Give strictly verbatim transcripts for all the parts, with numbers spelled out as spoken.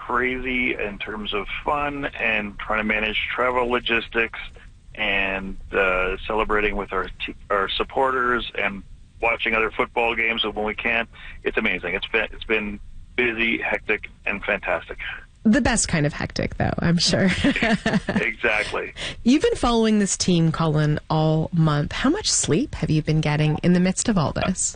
crazy in terms of fun and trying to manage travel logistics and uh, celebrating with our t- our supporters and watching other football games when we can. It's amazing. It's been it's been busy, hectic, and fantastic. The best kind of hectic, though, I'm sure. Exactly. You've been following this team, Colin, all month. How much sleep have you been getting in the midst of all this?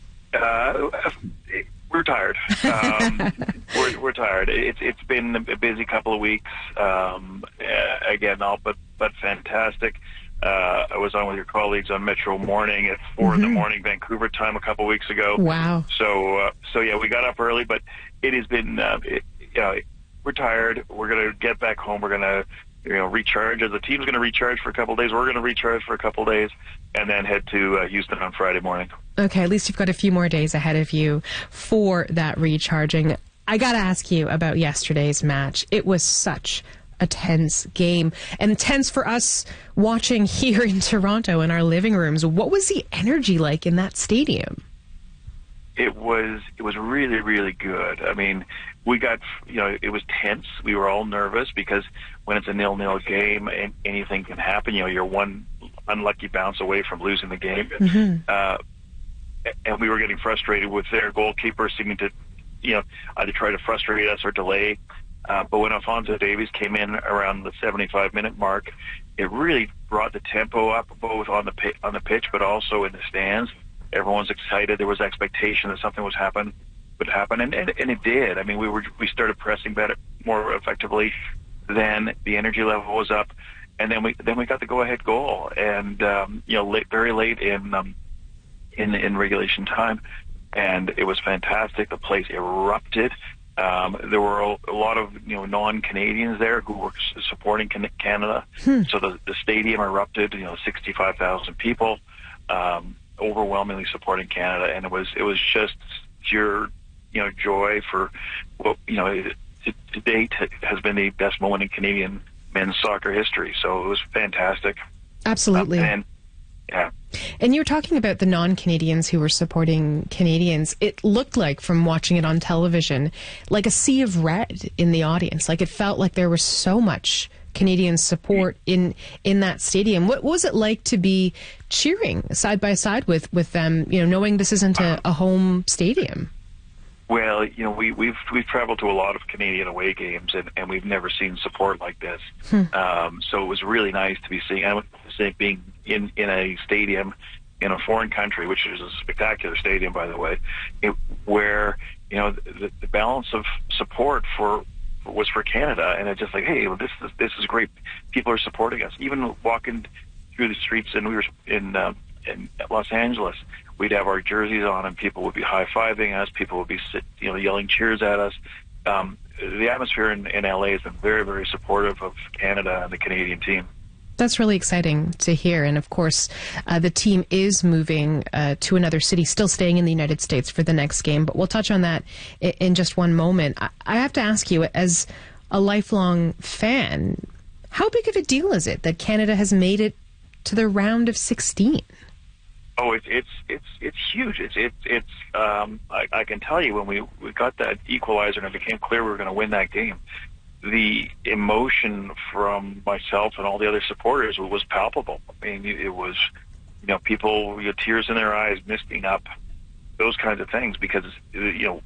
Uh, we're tired. Um, we're, we're tired. It's it's been a busy couple of weeks. Um, uh, again, all but but fantastic. Uh, I was on with your colleagues on Metro Morning at four mm-hmm. in the morning, Vancouver time, a couple of weeks ago. Wow. So uh, so yeah, we got up early, but it has been uh, it, you know we're tired. We're gonna get back home. We're gonna you know recharge. As the team's gonna recharge for a couple of days, we're gonna recharge for a couple of days, and then head to uh, Houston on Friday morning. Okay, at least you've got a few more days ahead of you for that recharging. I got to ask you about yesterday's match. It was such a tense game, and tense for us watching here in Toronto in our living rooms. What was the energy like in that stadium? It was it was really, really good. I mean, we got, you know, it was tense. We were all nervous because when it's a nil-nil game, and anything can happen. You know, you're one unlucky bounce away from losing the game. Mm-hmm. Uh, and we were getting frustrated with their goalkeeper seeming to, you know, either try to frustrate us or delay. Uh, but when Alphonso Davies came in around the seventy-five minute mark, it really brought the tempo up, both on the pi- on the pitch, but also in the stands. Everyone's excited. There was expectation that something was happen would happen, and, and and it did. I mean, we were we started pressing better, more effectively. Then the energy level was up, and then we then we got the go ahead goal, and um, you know, late, very late in um, in in regulation time, and it was fantastic. The place erupted. Um, there were a, a lot of you know non-Canadians there who were s- supporting can- Canada. Hmm. So the, the stadium erupted. You know, sixty-five thousand people, um, overwhelmingly supporting Canada, and it was it was just pure you know joy for what you know to, to date has been the best moment in Canadian men's soccer history. So it was fantastic. Absolutely. Um, and yeah. And you were talking about the non-Canadians who were supporting Canadians. It looked like, from watching it on television, like a sea of red in the audience. Like it felt like there was so much Canadian support in in that stadium. What was it like to be cheering side by side with, with them, you know, knowing this isn't a, a home stadium? Well, you know, we, we've we've traveled to a lot of Canadian away games, and, and we've never seen support like this. Hmm. Um, so it was really nice to be seeing, I would say, being in, in a stadium in a foreign country, which is a spectacular stadium, by the way, it, where you know the, the balance of support for was for Canada, and it's just like, hey, well, this is this is great. People are supporting us. Even walking through the streets, and we were in uh, in Los Angeles, we'd have our jerseys on, and people would be high-fiving us. People would be, sit, you know, yelling cheers at us. Um, the atmosphere in, in L A has been very, very supportive of Canada and the Canadian team. That's really exciting to hear. And of course, uh, the team is moving uh, to another city, still staying in the United States for the next game. But we'll touch on that in, in just one moment. I, I have to ask you, as a lifelong fan, how big of a deal is it that Canada has made it to the round of sixteen? Oh, it's it's it's it's huge. It's it's it's. Um, I, I can tell you when we, we got that equalizer and it became clear we were going to win that game, the emotion from myself and all the other supporters was palpable. I mean, it was, you know, people with tears in their eyes, misting up, those kinds of things, because you know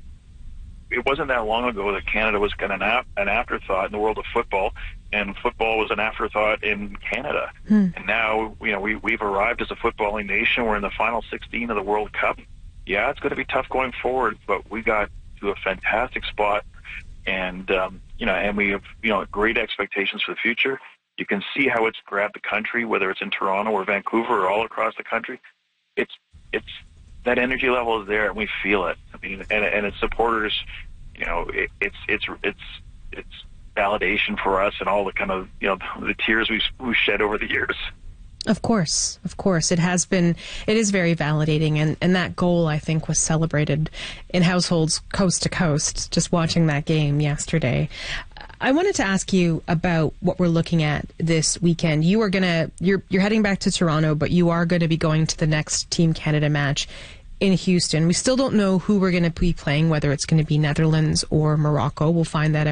it wasn't that long ago that Canada was kind of an, ap- an afterthought in the world of football, and football was an afterthought in Canada. Hmm. And now, you know, we, we've arrived as a footballing nation. We're in the final sixteen of the World Cup. Yeah, it's going to be tough going forward, but we got to a fantastic spot, and um, you know, and we have you know great expectations for the future. You can see how it's grabbed the country, whether it's in Toronto or Vancouver or all across the country. It's it's that energy level is there, and we feel it. I mean, and and its supporters, you know, it, it's it's it's it's validation for us, and all the kind of you know the tears we've, we've shed over the years. Of course, of course, it has been. It is very validating, and and that goal, I think, was celebrated in households coast to coast. Just watching that game yesterday. I wanted to ask you about what we're looking at this weekend. You are gonna you're you're heading back to Toronto, but you are going to be going to the next Team Canada match in Houston. We still don't know who we're going to be playing, whether it's going to be Netherlands or Morocco. We'll find that out